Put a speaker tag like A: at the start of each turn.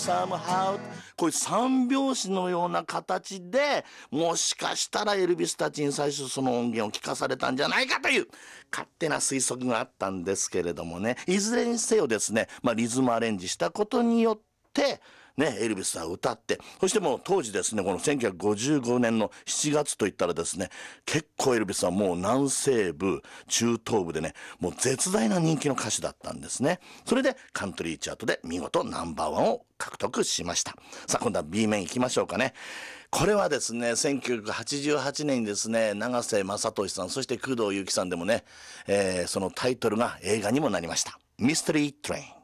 A: somehow こういう三拍子のような形でもしかしたらエルビスたちに最初その音源を聞かされたんじゃないかという勝手な推測があったんですけれどもね、いずれにせよですね、リズムアレンジしたことによってね、エルビスは歌って、そしてもう当時ですね、この1955年の7月といったらですね、結構エルビスはもう南西部、中東部でね、もう絶大な人気の歌手だったんですね。それでカントリーチャートで見事ナンバーワンを獲得しました。さあ今度は B 面行きましょうかね。これはですね、1988年にですね、永瀬正敏さん、そして工藤由紀さんでもね、そのタイトルが映画にもなりました。ミステリートレイン。